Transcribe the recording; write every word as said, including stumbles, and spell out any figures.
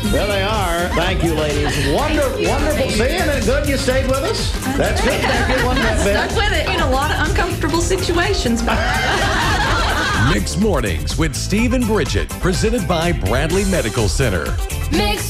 There they are. Thank you, ladies. Wonder, wonderful seeing and good you stayed with us. That's good. Thank you. Wasn't that Stuck with it in a lot of uncomfortable situations. Mixed Mornings with Steve and Bridget, presented by Bradley Medical Center. Mixed